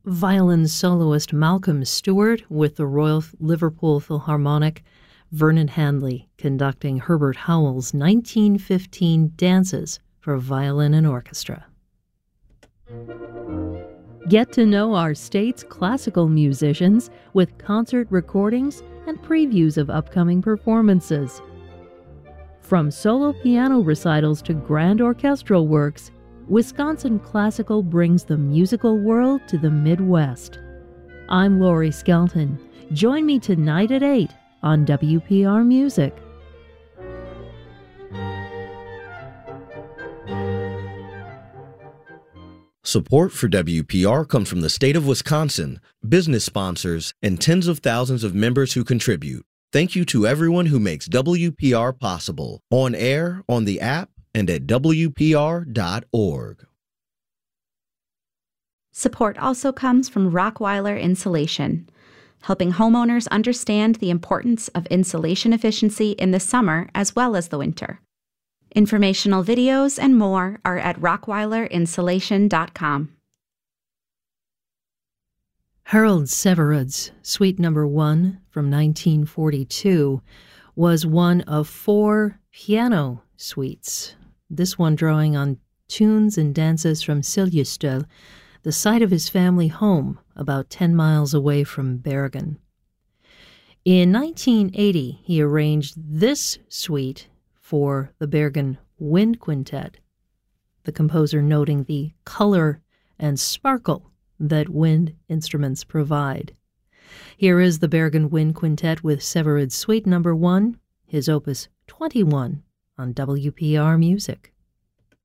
violin soloist Malcolm Stewart with the Royal Liverpool Philharmonic, Vernon Handley conducting Herbert Howell's 1915 Dances for Violin and Orchestra. Get to know our state's classical musicians with concert recordings and previews of upcoming performances. From solo piano recitals to grand orchestral works, Wisconsin Classical brings the musical world to the Midwest. I'm Lori Skelton. Join me tonight at 8 on WPR Music. Support for WPR comes from the state of Wisconsin, business sponsors, and tens of thousands of members who contribute. Thank you to everyone who makes WPR possible, on air, on the app, and at WPR.org. Support also comes from Rockweiler Insulation, helping homeowners understand the importance of insulation efficiency in the summer as well as the winter. Informational videos and more are at rockweilerinsulation.com. Harold Severod's Suite No. 1 from 1942 was one of 4 piano suites, this one drawing on tunes and dances from Siljestöl, the site of his family home about 10 miles away from Bergen. In 1980, he arranged this suite for the Bergen Wind Quintet, the composer noting the color and sparkle that wind instruments provide. Here is the Bergen Wind Quintet with Severod's Suite No. 1, his opus 21 on WPR Music.